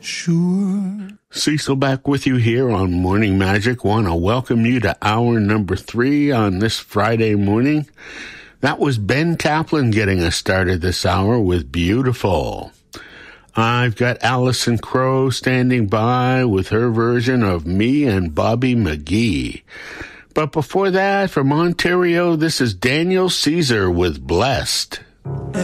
Sure. Cecil back with you here on Morning Magic. Want to welcome you to hour number 3 on this Friday morning. That was Ben Kaplan getting us started this hour with Beautiful. I've got Alison Crow standing by with her version of Me and Bobby McGee. But before that, from Ontario, this is Daniel Caesar with Blessed.